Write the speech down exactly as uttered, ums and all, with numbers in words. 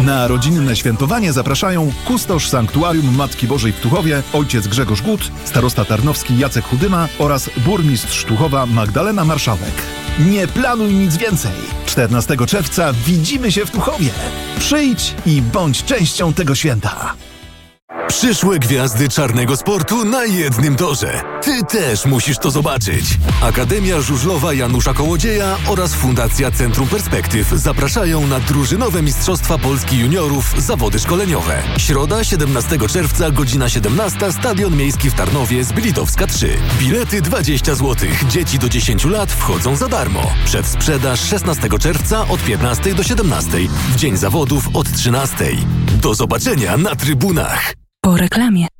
Na rodzinne świętowanie zapraszają kustosz Sanktuarium Matki Bożej w Tuchowie, ojciec Grzegorz Gut, starosta tarnowski Jacek Chudyma oraz burmistrz Tuchowa Magdalena Marszałek. Nie planuj nic więcej. czternastego czerwca widzimy się w Tuchowie. Przyjdź i bądź częścią tego święta. Przyszłe gwiazdy czarnego sportu na jednym torze. Ty też musisz to zobaczyć. Akademia Żużlowa Janusza Kołodzieja oraz Fundacja Centrum Perspektyw zapraszają na drużynowe Mistrzostwa Polski Juniorów zawody szkoleniowe. Środa, siedemnastego czerwca, godzina siedemnasta, Stadion Miejski w Tarnowie z Bilitowska trzy. Bilety dwadzieścia złotych. Dzieci do dziesięciu lat wchodzą za darmo. Przedsprzedaż szesnastego czerwca od piętnastej do siedemnastej. W dzień zawodów od trzynastej. Do zobaczenia na trybunach. Po reklamie.